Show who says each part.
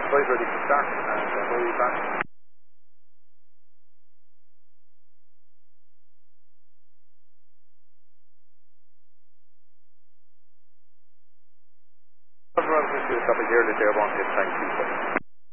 Speaker 1: Boys ready to start, and we'll be back. Everyone, please do a copy here, the airborne hit, thank you.